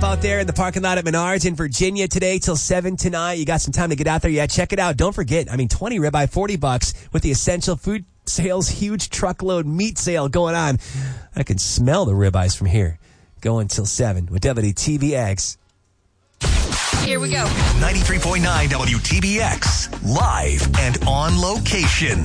out there in the parking lot at Menards in Virginia today till 7 tonight. You got some time to get out there. Yeah, check it out. Don't forget, 20 ribeye, $40 with the Essential Food Sales huge truckload meat sale going on. I can smell the ribeyes from here. Going till 7 with WTBX. Here we go. 93.9 WTBX, live and on location.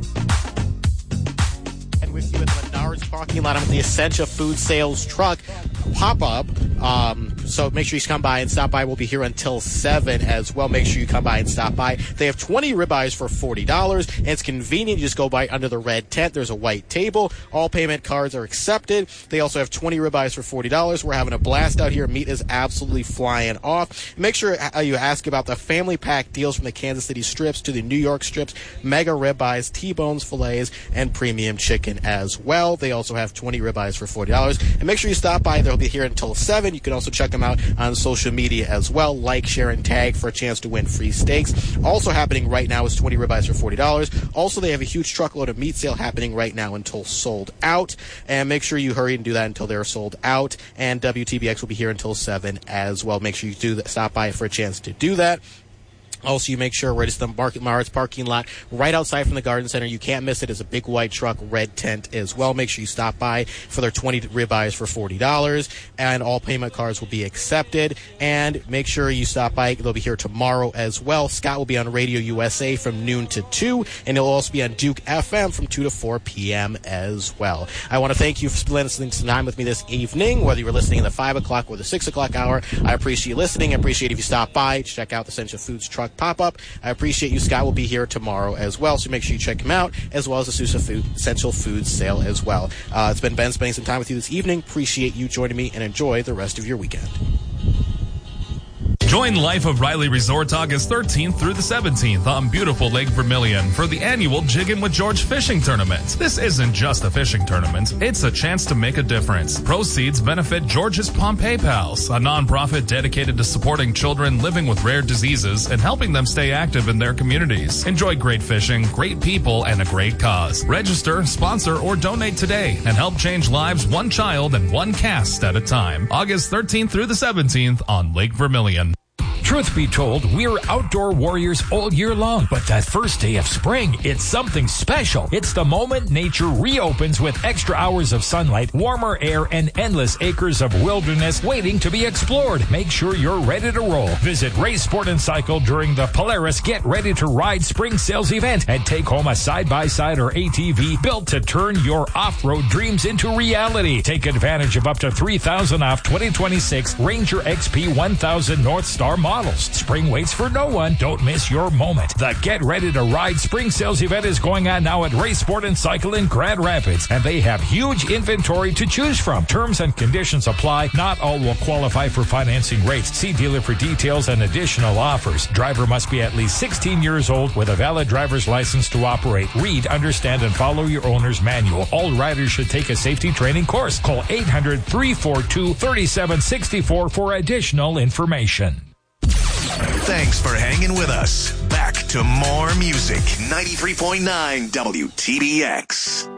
And with you in the Menards parking lot, I'm at the Essentia Food Sales truck pop-up. So make sure you come by and stop by. We'll be here until 7 as well. Make sure you come by and stop by. They have 20 ribeyes for $40, and it's convenient. You just go by under the red tent. There's a white table. All payment cards are accepted. They also have 20 ribeyes for $40. We're having a blast out here. Meat is absolutely flying off. Make sure you ask about the family pack deals from the Kansas City strips to the New York strips, mega ribeyes, T-bones, fillets, and premium chicken as well. They also have 20 ribeyes for $40. And make sure you stop by. They'll be here until 7. You can also check them out on social media as well. Like, share, and tag for a chance to win free steaks. Also happening right now is 20 ribeyes for $40. Also, they have a huge truckload of meat sale happening right now until sold out. And make sure you hurry and do that until they're sold out. And WTBX will be here until 7 as well. Make sure you do that. Stop by for a chance to do that. Also, you make sure right at the Menards parking lot, right outside from the Garden Center. You can't miss it. It's a big white truck, red tent as well. Make sure you stop by for their 20 ribeyes for $40, and all payment cards will be accepted. And make sure you stop by. They'll be here tomorrow as well. Scott will be on Radio USA from noon to 2, and he'll also be on Duke FM from 2 to 4 p.m. as well. I want to thank you for spending some time with me this evening, whether you were listening in the 5 o'clock or the 6 o'clock hour. I appreciate you listening. I appreciate if you stop by, check out the Essential Foods truck pop-up. I appreciate you. Scott will be here tomorrow as well, so make sure you check him out, as well as the Essential Foods sale as well. It's been Ben spending some time with you this evening. Appreciate you joining me, and enjoy the rest of your weekend. Join Life of Riley Resort August 13th through the 17th on beautiful Lake Vermilion for the annual Jiggin' with George fishing tournament. This isn't just a fishing tournament, it's a chance to make a difference. Proceeds benefit George's Pompeii Pals, a nonprofit dedicated to supporting children living with rare diseases and helping them stay active in their communities. Enjoy great fishing, great people, and a great cause. Register, sponsor, or donate today and help change lives one child and one cast at a time. August 13th through the 17th on Lake Vermilion. Truth be told, we're outdoor warriors all year long. But that first day of spring, it's something special. It's the moment nature reopens with extra hours of sunlight, warmer air, and endless acres of wilderness waiting to be explored. Make sure you're ready to roll. Visit Ray Sport and Cycle during the Polaris Get Ready to Ride Spring Sales event and take home a side-by-side or ATV built to turn your off-road dreams into reality. Take advantage of up to $3,000 off 2026 Ranger XP 1000 North Star models. Spring waits for no one. Don't miss your moment. The Get Ready to Ride Spring Sales event is going on now at Ray Sport and Cycle in Grand Rapids, and they have huge inventory to choose from. Terms and conditions apply. Not all will qualify for financing rates. See dealer for details and additional offers. Driver must be at least 16 years old with a valid driver's license to operate. Read, understand, and follow your owner's manual. All riders should take a safety training course. Call 800-342-3764 for additional information. Thanks for hanging with us. Back to more music. 93.9 WTBX.